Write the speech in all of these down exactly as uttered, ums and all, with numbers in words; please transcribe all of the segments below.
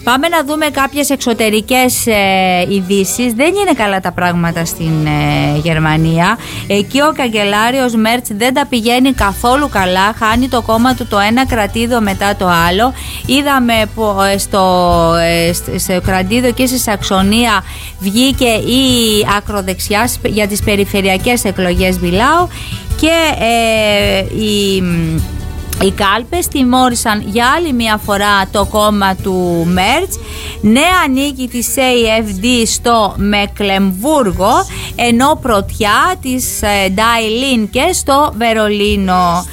Πάμε να δούμε κάποιες εξωτερικές ε, ειδήσεις. Δεν είναι καλά τα πράγματα στην ε, Γερμανία. Εκεί ο καγκελάριος Μέρτς δεν τα πηγαίνει καθόλου καλά. Χάνει το κόμμα του το ένα κρατήδιο μετά το άλλο. Είδαμε στο, ε, στο κρατήδιο και στη Σαξονία βγήκε η ακροδεξιά για τις περιφερειακές εκλογές, μιλάω, και ε, η... Οι κάλπες τιμώρησαν για άλλη μια φορά το κόμμα του Μέρτς. Νέα νίκη της έι εφ ντι στο Μεκλεμβούργο, ενώ πρωτιά της Ντάι Λίνκε στο Βερολίνο.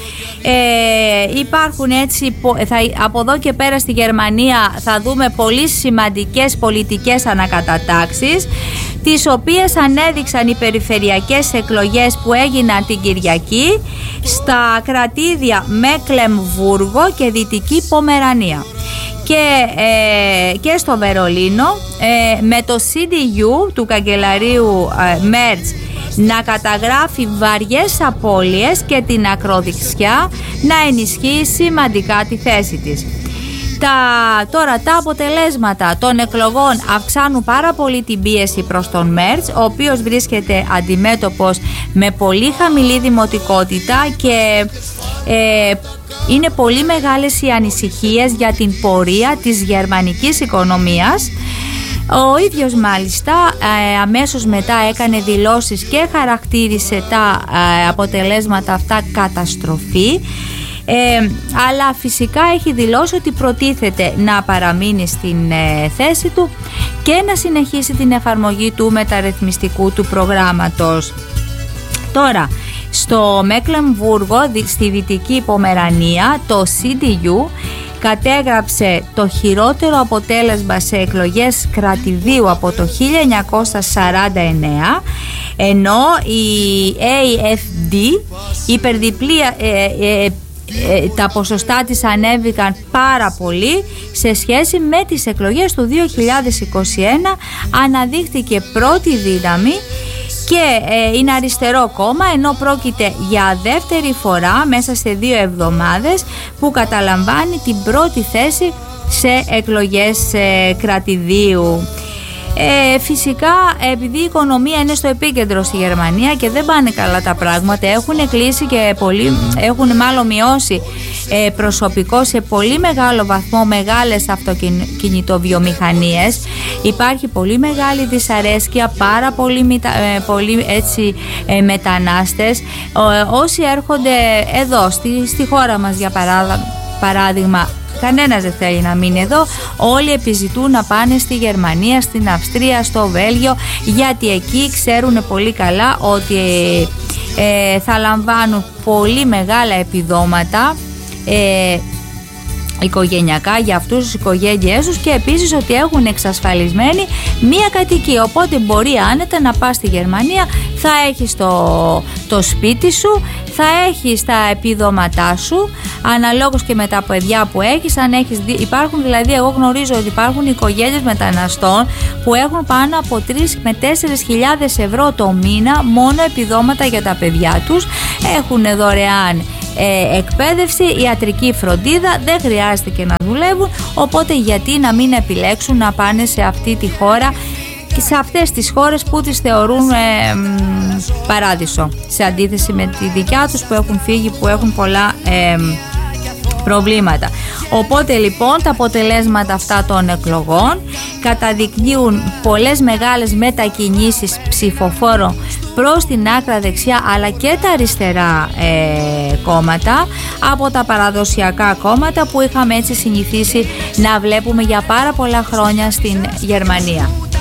Ε, υπάρχουν έτσι, θα, από εδώ και πέρα στη Γερμανία θα δούμε πολύ σημαντικές πολιτικές ανακατατάξεις, τις οποίες ανέδειξαν οι περιφερειακές εκλογές που έγιναν την Κυριακή στα κρατήδια Μεκλεμβούργο και Δυτική Πομερανία και, ε, και στο Βερολίνο, ε, με το σι ντι γιου του καγκελαρίου ε, Μέρτς να καταγράφει βαριές απώλειες και την ακροδεξιά να ενισχύει σημαντικά τη θέση της. Τα, τώρα τα αποτελέσματα των εκλογών αυξάνουν πάρα πολύ την πίεση προς τον Μέρτς, ο οποίος βρίσκεται αντιμέτωπος με πολύ χαμηλή δημοτικότητα και ε, είναι πολύ μεγάλες οι ανησυχίες για την πορεία της γερμανικής οικονομίας. Ο ίδιος μάλιστα ε, αμέσως μετά έκανε δηλώσεις και χαρακτήρισε τα ε, αποτελέσματα αυτά καταστροφή. Ε, αλλά φυσικά έχει δηλώσει ότι προτίθεται να παραμείνει στην ε, θέση του και να συνεχίσει την εφαρμογή του μεταρρυθμιστικού του προγράμματος. Τώρα, στο Μεκλεμβούργο, στη Δυτική Πομερανία, το σι ντι γιου κατέγραψε το χειρότερο αποτέλεσμα σε εκλογές κρατηδίου από το χίλια εννιακόσια σαράντα εννέα, ενώ η έι εφ ντι υπερδιπλή ε, ε, Ε, τα ποσοστά της ανέβηκαν πάρα πολύ σε σχέση με τις εκλογές του δύο χιλιάδες είκοσι ένα. Αναδείχθηκε πρώτη δύναμη και ε, είναι αριστερό κόμμα, ενώ πρόκειται για δεύτερη φορά μέσα σε δύο εβδομάδες που καταλαμβάνει την πρώτη θέση σε εκλογές ε, κρατηδίου. Ε, φυσικά, επειδή η οικονομία είναι στο επίκεντρο στη Γερμανία και δεν πάνε καλά τα πράγματα, έχουν κλείσει και πολύ, έχουν μάλλον μειώσει ε, προσωπικό σε πολύ μεγάλο βαθμό μεγάλες αυτοκινητοβιομηχανίες. Υπάρχει πολύ μεγάλη δυσαρέσκεια, πάρα πολλοί, ε, πολλοί έτσι, ε, μετανάστες. Ε, όσοι έρχονται εδώ στη, στη χώρα μας, για παράδειγμα, παράδειγμα κανένας δεν θέλει να μείνει εδώ. Όλοι επιζητούν να πάνε στη Γερμανία, στην Αυστρία, στο Βέλγιο, γιατί εκεί ξέρουν πολύ καλά ότι ε, θα λαμβάνουν πολύ μεγάλα επιδόματα ε, οικογενειακά για αυτούς τους οικογένειές τους, και επίσης ότι έχουν εξασφαλισμένη μία κατοικία, οπότε μπορεί άνετα να πας στη Γερμανία, θα έχεις το, το σπίτι σου, θα έχεις τα επιδόματά σου αναλόγως και με τα παιδιά που έχεις. Αν έχεις, υπάρχουν δηλαδή, εγώ γνωρίζω ότι υπάρχουν οικογένειες μεταναστών που έχουν πάνω από τρεις με τέσσερις χιλιάδες ευρώ το μήνα μόνο επιδόματα για τα παιδιά τους, έχουν δωρεάν Ε, εκπαίδευση, ιατρική φροντίδα, δεν χρειάζεται και να δουλεύουν, οπότε γιατί να μην επιλέξουν να πάνε σε αυτή τη χώρα και σε αυτές τις χώρες που τις θεωρούν ε, μ, παράδεισο, σε αντίθεση με τη δικιά τους που έχουν φύγει, που έχουν πολλά ε, προβλήματα. Οπότε λοιπόν τα αποτελέσματα αυτά των εκλογών καταδεικνύουν πολλές μεγάλες μετακινήσεις ψηφοφόρων προς την άκρα δεξιά, αλλά και τα αριστερά ε, κόμματα από τα παραδοσιακά κόμματα που είχαμε έτσι συνηθίσει να βλέπουμε για πάρα πολλά χρόνια στην Γερμανία.